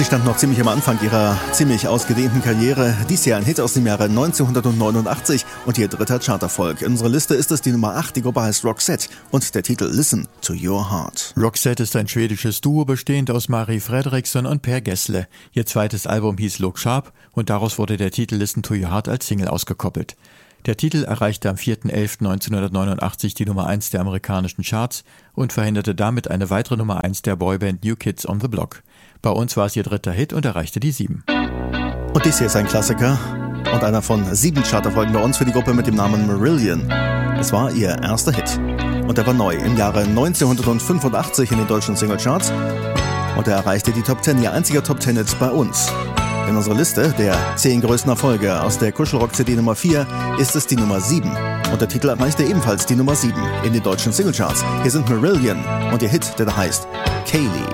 Sie stand noch ziemlich am Anfang ihrer ziemlich ausgedehnten Karriere. Dies Jahr ein Hit aus dem Jahre 1989 und ihr dritter Charterfolg. In unserer Liste ist es die Nummer 8, die Gruppe heißt Roxette und der Titel Listen to Your Heart. Roxette ist ein schwedisches Duo, bestehend aus Marie Fredriksson und Per Gessle. Ihr zweites Album hieß Look Sharp und daraus wurde der Titel Listen to Your Heart als Single ausgekoppelt. Der Titel erreichte am 4.11.1989 die Nummer 1 der amerikanischen Charts und verhinderte damit eine weitere Nummer 1 der Boyband New Kids on the Block. Bei uns war es ihr dritter Hit und erreichte die 7. Und dies hier ist ein Klassiker und einer von 7 Charterfolgen bei uns für die Gruppe mit dem Namen Marillion. Es war ihr erster Hit und er war neu im Jahre 1985 in den deutschen Singlecharts und er erreichte die Top 10, ihr einziger Top 10 Hit bei uns. In unserer Liste der 10 größten Erfolge aus der Kuschelrock-CD Nummer 4 ist es die Nummer 7. Und der Titel erreichte ebenfalls die Nummer 7 in den deutschen Singlecharts. Hier sind Marillion und ihr Hit, der da heißt Kaylee.